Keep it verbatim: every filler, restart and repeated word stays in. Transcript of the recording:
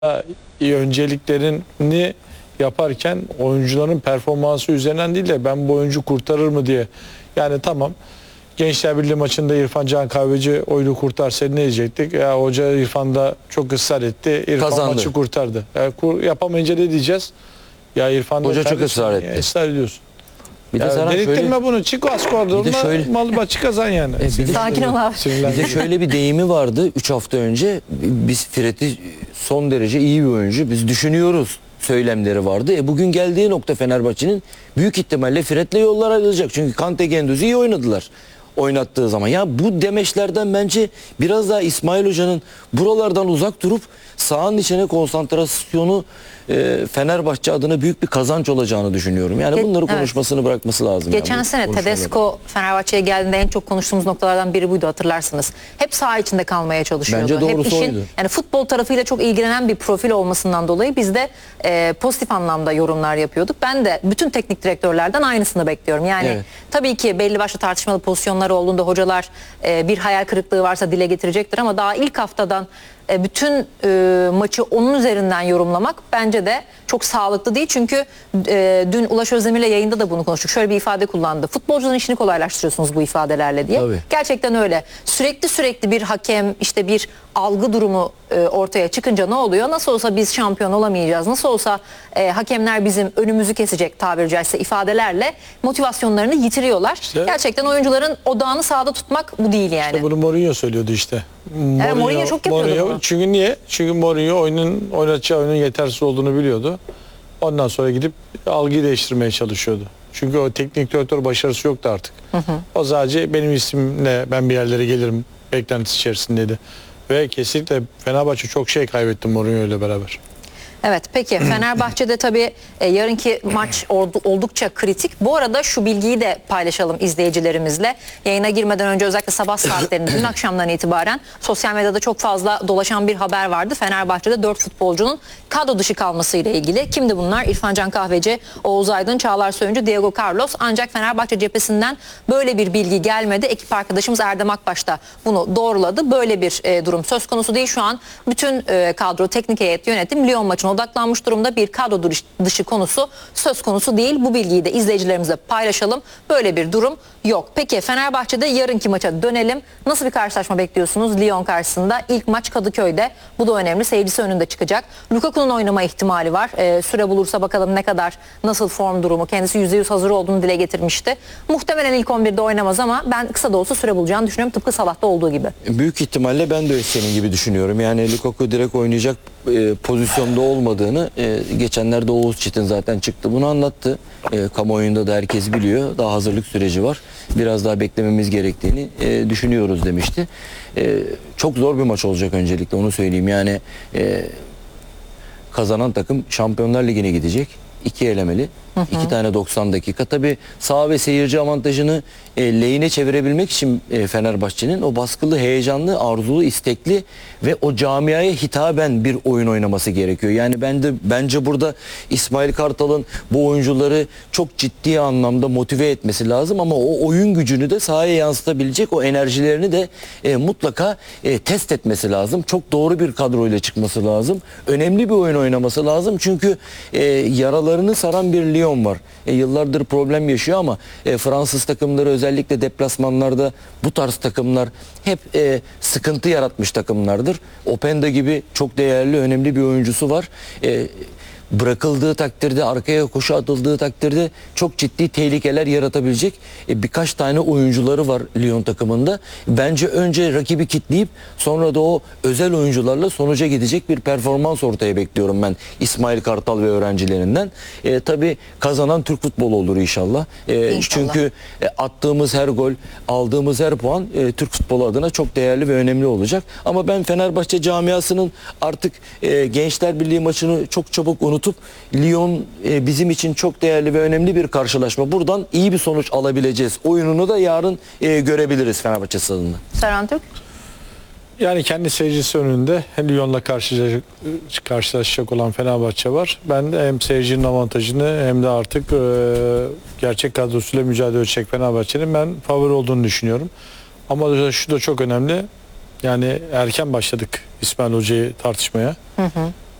önceliklerini yaparken oyuncuların performansı üzerinden değil de ben bu oyuncu kurtarır mı diye. Yani tamam, Gençler Birliği maçında İrfan Can Kahveci oyunu kurtarsaydı ne diyecektik? Ya hoca İrfan da çok ısrar etti. İrfan Kazandı. maçı kurtardı. Yani kur, yapamayınca ne diyeceğiz? Ya İrfan da hoca çok ısrar etti. Israr ediyorsun. Bir de Ya sana delirttirme şöyle, bunu. Çık o askorda. şöyle- Malı maçı kazan yani. E, bir de- Sakin ol abi. bir de şöyle bir deyimi vardı üç hafta önce. Biz Fred'i son derece iyi bir oyuncu. Biz düşünüyoruz söylemleri vardı. E bugün geldiği nokta Fenerbahçe'nin büyük ihtimalle Fred'le yollar ayrılacak. Çünkü Kante Gendüz'ü iyi oynadılar oynattığı zaman. Ya bu demeçlerden bence biraz daha İsmail Hoca'nın buralardan uzak durup sahanın içine konsantrasyonu e, Fenerbahçe adına büyük bir kazanç olacağını düşünüyorum. Yani Ge- bunları evet. konuşmasını bırakması lazım. Geçen yani, sene konuşmaları. Tedesco Fenerbahçe'ye geldiğinde en çok konuştuğumuz noktalardan biri buydu, hatırlarsınız. Hep saha içinde kalmaya çalışıyordu. Bence doğrusu Hep işin, oydu. yani futbol tarafıyla çok ilgilenen bir profil olmasından dolayı biz de e, pozitif anlamda yorumlar yapıyorduk. Ben de bütün teknik direktörlerden aynısını bekliyorum. Yani Evet. tabii ki belli başlı tartışmalı pozisyonlar olduğunda hocalar e, bir hayal kırıklığı varsa dile getirecektir ama daha ilk haftadan e, bütün e, maçı onun üzerinden yorumlamak bence de çok sağlıklı değil. Çünkü e, dün Ulaş Özdemir'le yayında da bunu konuştuk. Şöyle bir ifade kullandı. Futbolcuların işini kolaylaştırıyorsunuz bu ifadelerle diye. Tabii. Gerçekten öyle. Sürekli sürekli bir hakem, işte bir algı durumu e, ortaya çıkınca ne oluyor? Nasıl olsa biz şampiyon olamayacağız. Nasıl olsa e, hakemler bizim önümüzü kesecek tabiri caizse ifadelerle motivasyonlarını yitiriyorlar. İşte- Gerçekten oyuncuların odağını sahada tutmak bu değil yani. İşte bunu Mourinho söylüyordu işte. Evet, Mourinho çok yapıyordu bunu. Çünkü niye? Çünkü Mourinho oyunun oynatacağı oyunun yetersiz olduğunu biliyordu. Ondan sonra gidip algıyı değiştirmeye çalışıyordu. Çünkü o teknik direktör başarısı yoktu artık. Hı hı. O sadece benim isimle ben bir yerlere gelirim beklentisi içerisindeydi. Ve kesinlikle Fenerbahçe çok şey kaybetti Mourinho ile beraber. Evet, peki Fenerbahçe'de tabii e, yarınki maç oldu, oldukça kritik. Bu arada şu bilgiyi de paylaşalım izleyicilerimizle. Yayına girmeden önce özellikle sabah saatlerinde dün akşamdan itibaren sosyal medyada çok fazla dolaşan bir haber vardı. Fenerbahçe'de dört futbolcunun kadro dışı kalmasıyla ilgili. Kimdi bunlar? İrfan Can Kahveci, Oğuz Aydın, Çağlar Söyüncü, Diego Carlos. Ancak Fenerbahçe cephesinden böyle bir bilgi gelmedi. Ekip arkadaşımız Erdem Akbaş da bunu doğruladı. Böyle bir e, durum söz konusu değil. Şu an bütün e, kadro, teknik heyet, yönetim Lyon maçına odaklanmış durumda. Bir kadro dışı konusu söz konusu değil. Bu bilgiyi de izleyicilerimize paylaşalım. Böyle bir durum yok. Peki Fenerbahçe'de yarınki maça dönelim. Nasıl bir karşılaşma bekliyorsunuz Lyon karşısında? İlk maç Kadıköy'de. Bu da önemli. Seyircisi önünde çıkacak. Lukaku'nun oynama ihtimali var. Ee, süre bulursa bakalım ne kadar, nasıl form durumu. Kendisi yüzde yüz hazır olduğunu dile getirmişti. Muhtemelen ilk on birde oynamaz ama ben kısa da olsa süre bulacağını düşünüyorum. Tıpkı Salah'ta olduğu gibi. Büyük ihtimalle ben de senin gibi düşünüyorum. Yani Lukaku direkt oynayacak e, pozisyonda olmadığını e, geçenlerde Oğuz Çetin zaten çıktı. Bunu anlattı. E, kamuoyunda da herkes biliyor. Daha hazırlık süreci var. Biraz daha beklememiz gerektiğini e, düşünüyoruz demişti. E, çok zor bir maç olacak öncelikle onu söyleyeyim. Yani e, kazanan takım Şampiyonlar Ligi'ne gidecek. İki elemeli. Hı hı. İki tane doksan dakika. Tabii saha ve seyirci avantajını e, lehine çevirebilmek için e, Fenerbahçe'nin o baskılı, heyecanlı, arzulu, istekli ve o camiaya hitaben bir oyun oynaması gerekiyor. Yani ben de bence burada İsmail Kartal'ın bu oyuncuları çok ciddi anlamda motive etmesi lazım ama o oyun gücünü de sahaya yansıtabilecek, o enerjilerini de e, mutlaka e, test etmesi lazım. Çok doğru bir kadroyla çıkması lazım. Önemli bir oyun oynaması lazım. Çünkü e, yaralarını saran bir Lyon var. E, yıllardır problem yaşıyor ama e, Fransız takımları özellikle deplasmanlarda bu tarz takımlar hep e, sıkıntı yaratmış takımlardır. Openda gibi çok değerli, önemli bir oyuncusu var. E, bırakıldığı takdirde, arkaya koşu atıldığı takdirde çok ciddi tehlikeler yaratabilecek e, birkaç tane oyuncuları var Lyon takımında. Bence önce rakibi kitleyip sonra da o özel oyuncularla sonuca gidecek bir performans ortaya bekliyorum ben İsmail Kartal ve öğrencilerinden. E, tabii kazanan Türk futbolu olur inşallah. E, İnşallah. Çünkü e, attığımız her gol, aldığımız her puan e, Türk futbolu adına çok değerli ve önemli olacak. Ama ben Fenerbahçe camiasının artık e, Gençler Birliği maçını çok çabuk unutup Lyon e, bizim için çok değerli ve önemli bir karşılaşma. Buradan iyi bir sonuç alabileceğiz. Oyununu da yarın e, görebiliriz Fenerbahçe stadında. Serhan Türk? Yani kendi seyircisi önünde Lyon'la karşılaşacak, karşılaşacak olan Fenerbahçe var. Ben de hem seyircinin avantajını hem de artık e, gerçek kadrosuyla mücadele edecek Fenerbahçe'nin ben favori olduğunu düşünüyorum. Ama şu da çok önemli. Yani erken başladık İsmail Hoca'yı tartışmaya. Hı hı.